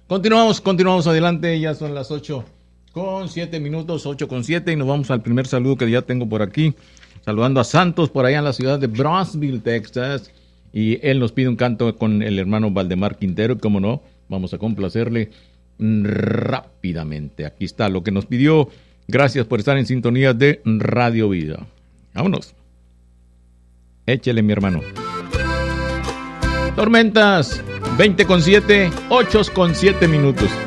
Continuamos adelante, ya son las 8:07, 8:07, y nos vamos al primer saludo que ya tengo por aquí, saludando a Santos por allá en la ciudad de Brownsville, Texas, y él nos pide un canto con el hermano Valdemar Quintero, y cómo no, vamos a complacerle rápidamente. Aquí está lo que nos pidió. Gracias por estar en sintonía de Radio Vida. Vámonos. Échele, mi hermano. Tormentas, 20:07, 8:07 minutos.